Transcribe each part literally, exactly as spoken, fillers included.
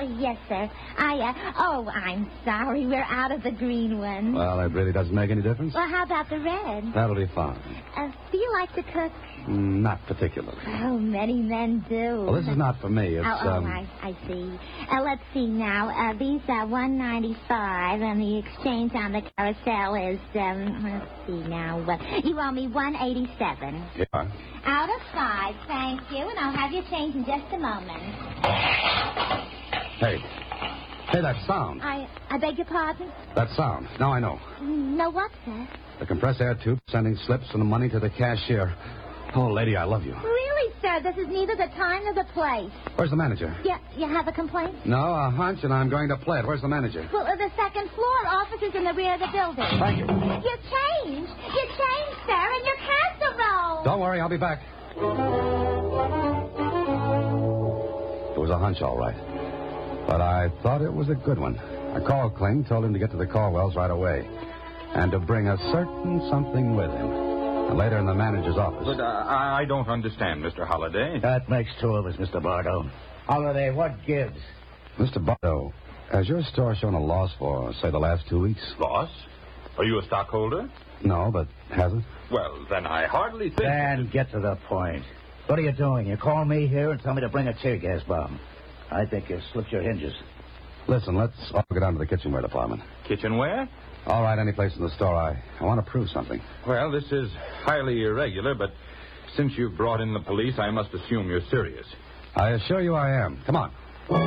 Oh, yes, sir. I, uh, oh, I'm sorry. We're out of the green one. Well, that really doesn't make any difference. Well, how about the red? That'll be fine. Uh, do you like to cook? Mm, Not particularly. Oh, many men do. Well, this is not for me. It's, Oh, oh um... I, I see. Uh, let's see now. Uh, these are one ninety-five, and the exchange on the carousel is, um, let's see now. Uh, you owe me one eighty-seven. Yeah. Out of five, thank you, and I'll have your change in just a moment. Hey. Hey, that sound. I, I beg your pardon? That sound. Now I know. No what, sir? The compressed air tube sending slips and the money to the cashier. Oh, lady, I love you. Really, sir, this is neither the time nor the place. Where's the manager? Yeah, you have a complaint? No, a hunch, and I'm going to play it. Where's the manager? Well, uh, the second floor. Office is in the rear of the building. Thank you. Your change. Your change, sir, and your casserole. Don't worry, I'll be back. It was a hunch, all right. But I thought it was a good one. I called Kling, told him to get to the Caldwells right away, and to bring a certain something with him. And later in the manager's office. But uh, I don't understand, Mister Holliday. That makes two of us, Mister Bardo. Holiday, what gives? Mister Bardo, has your store shown a loss for, say, the last two weeks? Loss? Are you a stockholder? No, but has it? Well, then I hardly think... Dan, get to the point. What are you doing? You call me here and tell me to bring a tear gas bomb. I think you've slipped your hinges. Listen, let's all go down to the kitchenware department. Kitchenware? All right, any place in the store. I, I want to prove something. Well, this is highly irregular, but since you've brought in the police, I must assume you're serious. I assure you I am. Come on.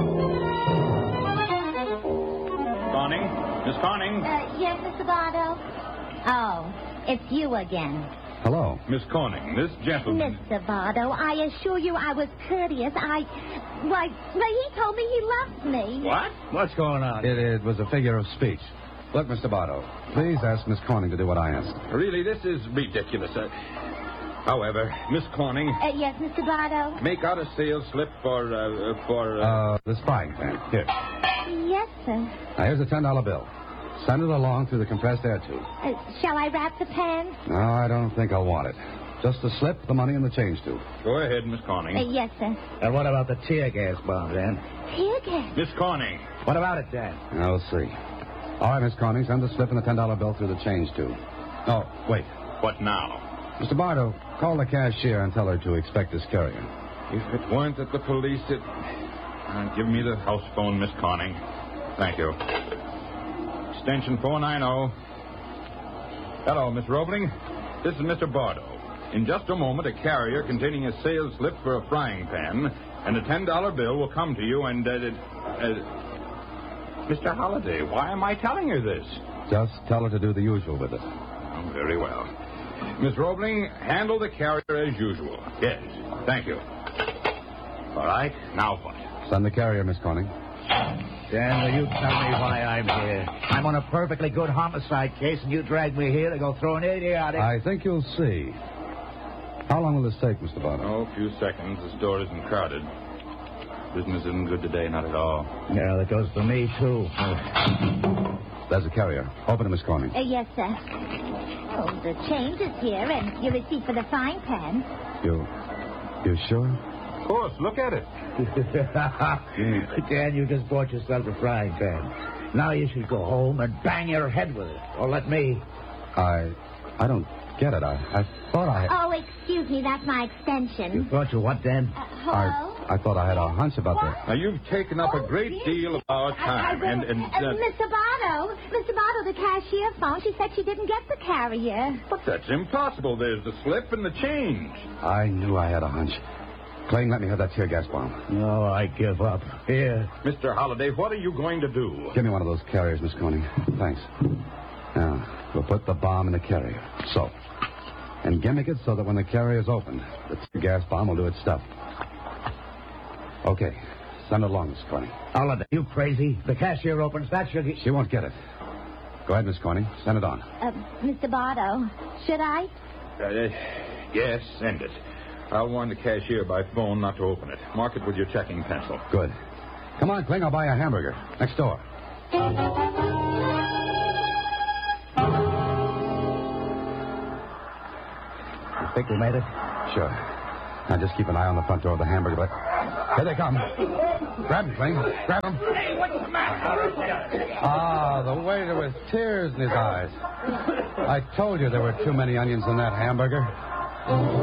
Conning? Miss Conning? Uh, yes, Mister Bardo? Oh, it's you again. Hello. Miss Conning, this gentleman... Mister Bardo, I assure you I was courteous. I... Why, why, he told me he loved me. What? What's going on? It, it was a figure of speech. Look, Mister Bardo, please ask Miss Corning to do what I asked. Really, this is ridiculous. Uh, however, Miss Conning... Uh, yes, Mister Bardo? Make out a sales slip for, uh, for... Uh... Uh, this frying pan. Here. Yes, sir. Now, here's a ten dollar bill. Send it along through the compressed air tube. Uh, shall I wrap the pan? No, I don't think I'll want it. Just the slip, the money, and the change tube. Go ahead, Miss Conning. Uh, yes, sir. And what about the tear gas bomb, Dan? Tear gas? Miss Conning. What about it, Dan? Now, we'll see. All right, Miss Corning, send the slip and the ten dollar bill through the change tube. Oh, wait. What now? Mister Bardo, call the cashier and tell her to expect this carrier. If it weren't at the police, it... Uh, give me the house phone, Miss Conning. Thank you. Extension four ninety. Hello, Miss Roebling. This is Mister Bardo. In just a moment, a carrier containing a sales slip for a frying pan and a ten dollar bill will come to you and... Uh, uh, Mister Holliday, why am I telling her this? Just tell her to do the usual with it. Oh, very well. Miss Roebling, handle the carrier as usual. Yes, thank you. All right, now what? Send the carrier, Miss Corning. Dan, will you tell me why I'm here? I'm on a perfectly good homicide case, and you drag me here to go throw an idiotic... I think you'll see. How long will this take, Mister Bardo? Oh, a few seconds. The store isn't crowded. Business isn't good today, not at all. Yeah, that goes for me, too. There's a carrier. Open it, Miss Corning. Uh, yes, sir. Oh, the change is here, and your receipt for the frying pan. You... You sure? Of course, look at it. Dan, you just bought yourself a frying pan. Now you should go home and bang your head with it. Or let me. I... I don't get it. I, I thought I... Oh, excuse me, that's my extension. You thought you what, Dan? Uh, hello? I, I thought I had a hunch about What? that. Now, you've taken up Oh, a great dear. deal of our I- I time, will- and... and uh, uh, Mister Bardo, Mister Bardo, the cashier phoned. She said she didn't get the carrier. But that's impossible. There's the slip and the change. I knew I had a hunch. Kling, let me have that tear gas bomb. No, I give up. Here. Mister Holliday, what are you going to do? Give me one of those carriers, Miss Corning. Thanks. Now, we'll put the bomb in the carrier. So. And gimmick it so that when the carrier's opened, the tear gas bomb will do its stuff. Okay. Send it along, Miss Corning. Holiday, you crazy? The cashier opens that should... She won't get it. Go ahead, Miss Corning. Send it on. Uh, Mister Bardo, should I? Uh, yes, send it. I'll warn the cashier by phone not to open it. Mark it with your checking pencil. Good. Come on, Kling. I'll buy a hamburger. Next door. You think we made it? Sure. Now, just keep an eye on the front door of the hamburger. But... Here they come. Grab him, Kling. Grab him. Hey, what's the matter? Ah, the waiter with tears in his eyes. I told you there were too many onions in that hamburger.